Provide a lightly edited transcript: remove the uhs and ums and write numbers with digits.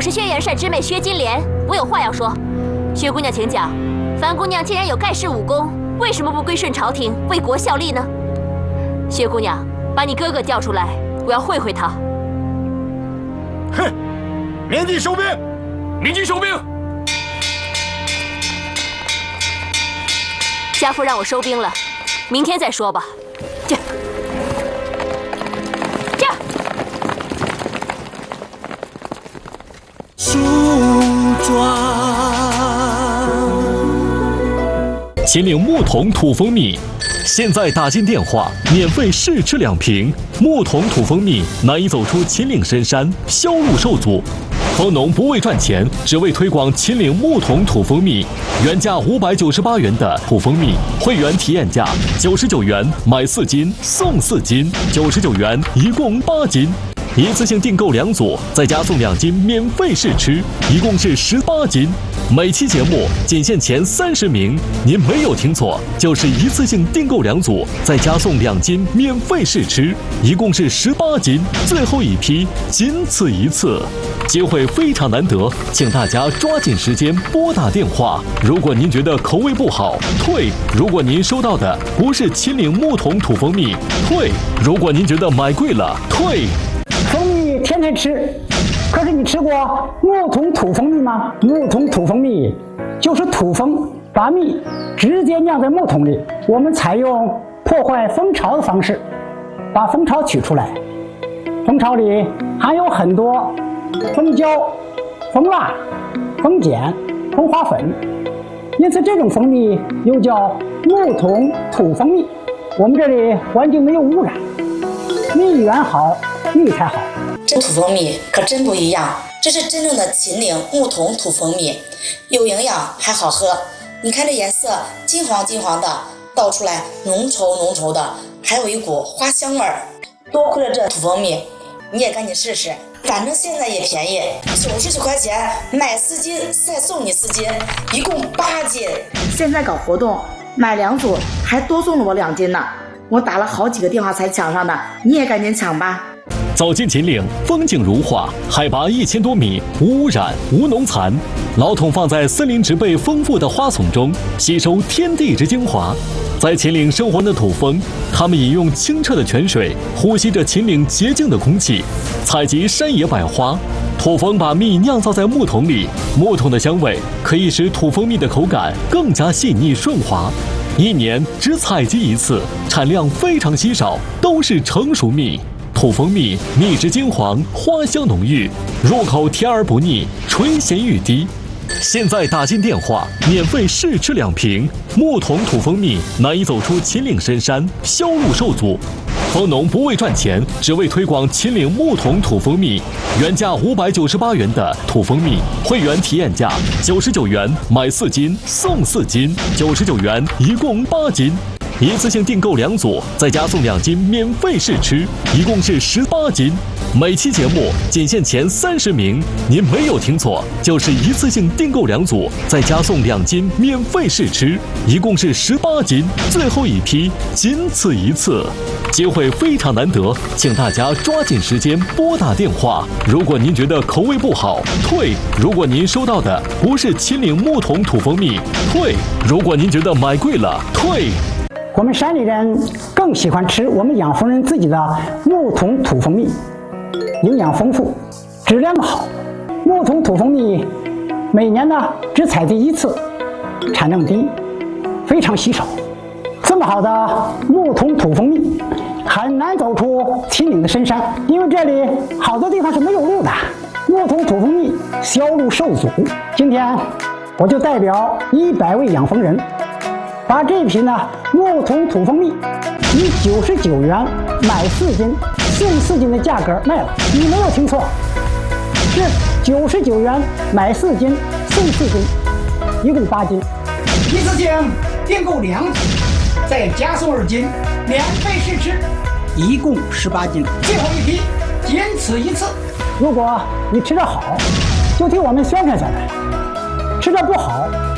是轩辕帅之妹薛金莲，我有话要说。薛姑娘，请讲。樊姑娘既然有盖世武功，为什么不归顺朝廷，为国效力呢？薛姑娘，把你哥哥叫出来，我要会会他。 哼！鸣金收兵！ 鸣金收兵！ 家父让我收兵了，明天再说吧。这。 梳妆。 秦岭木桶土蜂蜜，现在打进电话，免费试吃2瓶。木桶土蜂蜜难以走出秦岭深山，销路受阻。蜂农不为赚钱，只为推广秦岭木桶土蜂蜜。原价598元的土蜂蜜，会员体验价99元，买4斤送4斤，99元一共8斤。 一次性订购2组，再加送2斤免费试吃，一共是18斤。每期节目仅限前30名，您没有听错，就是一次性订购2组，再加送2斤免费试吃，一共是18斤。最后一批，仅此一次，机会非常难得，请大家抓紧时间拨打电话。如果您觉得口味不好，退；如果您收到的不是秦岭木桶土蜂蜜，退；如果您觉得买贵了，退。 蜂蜜天天吃，可是你吃过木桶土蜂蜜吗？木桶土蜂蜜就是土蜂把蜜直接酿在木桶里，我们采用破坏蜂巢的方式，把蜂巢取出来。蜂巢里含有很多蜂胶、蜂蜡、蜂碱、蜂花粉，因此这种蜂蜜又叫木桶土蜂蜜。我们这里环境没有污染，蜜源好。 蜜才好， 这土蜂蜜可真不一样，这是真正的秦岭木桶土蜂蜜，有营养还好喝。你看这颜色金黄金黄的，倒出来浓稠浓稠的，还有一股花香味儿。多亏了这土蜂蜜，你也赶紧试试，反正现在也便宜，99块钱买4斤，再送你4斤，一共8斤。 现在搞活动，买2组还多送了我2斤呢，我打了好几个电话才抢上的，你也赶紧抢吧。 走进秦岭，风景如画，海拔1000多米，无污染、无农残。老桶放在森林植被丰富的花丛中，吸收天地之精华。在秦岭生活的土蜂，它们饮用清澈的泉水，呼吸着秦岭洁净的空气，采集山野百花。土蜂把蜜酿造在木桶里，木桶的香味可以使土蜂蜜的口感更加细腻顺滑。1年只采集1次，产量非常稀少，都是成熟蜜。 土蜂蜜蜜质金黄，花香浓郁，入口甜而不腻，醇咸欲滴。现在打进电话，免费试吃2瓶。木桶土蜂蜜难以走出秦岭深山，销路受阻。蜂农不为赚钱，只为推广秦岭木桶土蜂蜜。原价598元的土蜂蜜，会员体验价99元，买4斤送4斤，99元一共8斤。 一次性订购2组，再加送2斤免费试吃，一共是18斤。每期节目仅限前30名，您没有听错，就是一次性订购2组，再加送2斤免费试吃，一共是18斤。最后一批，仅此一次，机会非常难得，请大家抓紧时间拨打电话。如果您觉得口味不好，退；如果您收到的不是秦岭木桶土蜂蜜，退；如果您觉得买贵了，退。 我们山里人更喜欢吃我们养蜂人自己的木桶土蜂蜜，营养丰富，质量好。木桶土蜂蜜每年呢只采集1次，产量低，非常稀少。这么好的木桶土蜂蜜很难走出秦岭的深山，因为这里好多地方是没有路的。木桶土蜂蜜销路受阻。今天我就代表100位养蜂人。 把这瓶呢木桶土蜂蜜以99元买4斤送4斤的价格卖了，你没有听错，是99元买4斤送4斤，一共8斤。一次性订购2组，再加送2斤，免费试吃，一共18斤。最后一批，仅此一次。如果你吃得好，就替我们宣传下来；吃得不好，